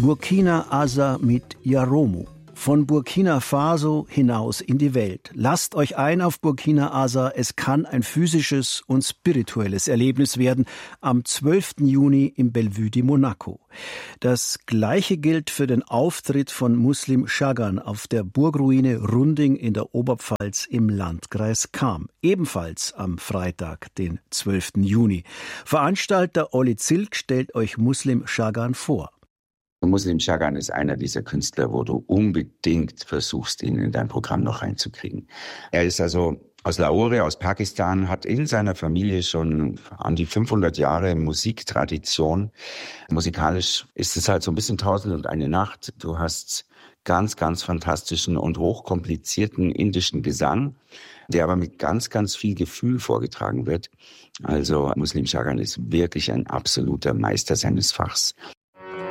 Burkina Asa mit Yaromu. Von Burkina Faso hinaus in die Welt. Lasst euch ein auf Burkina Asa. Es kann ein physisches und spirituelles Erlebnis werden am 12. Juni im Bellevue de Monaco. Das Gleiche gilt für den Auftritt von Muslim Chagan auf der Burgruine Runding in der Oberpfalz im Landkreis Cham. Ebenfalls am Freitag, den 12. Juni. Veranstalter Olli Zilk stellt euch Muslim Chagan vor. Muslim Chagan ist einer dieser Künstler, wo du unbedingt versuchst, ihn in dein Programm noch reinzukriegen. Er ist also aus Lahore, aus Pakistan, hat in seiner Familie schon an die 500 Jahre Musiktradition. Musikalisch ist es halt so ein bisschen Tausend und eine Nacht. Du hast ganz, ganz fantastischen und hochkomplizierten indischen Gesang, der aber mit ganz, ganz viel Gefühl vorgetragen wird. Also Muslim Chagan ist wirklich ein absoluter Meister seines Fachs.